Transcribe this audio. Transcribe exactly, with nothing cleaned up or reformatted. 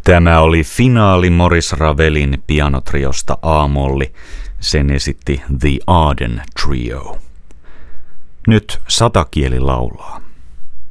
Tämä oli finaali Maurice Ravelin pianotriosta A-molli. Sen esitti The Arden Trio. Nyt satakieli laulaa.